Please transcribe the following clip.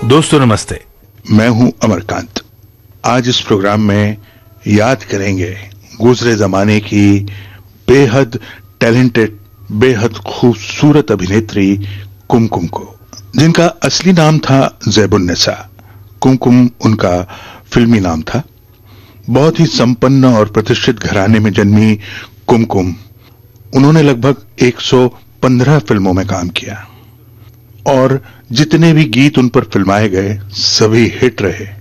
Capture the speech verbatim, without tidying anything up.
दोस्तों नमस्ते, मैं हूं अमरकांत। आज इस प्रोग्राम में याद करेंगे गुजरे जमाने की बेहद टैलेंटेड, बेहद खूबसूरत अभिनेत्री कुमकुम को, जिनका असली नाम था ज़ैबुन्निसा। कुमकुम उनका फिल्मी नाम था। बहुत ही संपन्न और प्रतिष्ठित घराने में जन्मी कुमकुम, उन्होंने लगभग एक सौ पंद्रह फिल्मों में काम किया और जितने भी गीत उन पर फिल्माए गए सभी हिट रहे।